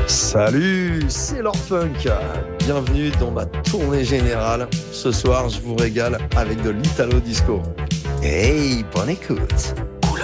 Salut, c'est Lord Funk. Bienvenue dans ma tournée générale. Ce soir, je vous régale avec de l'Italo Disco. Hey, bonne écoute.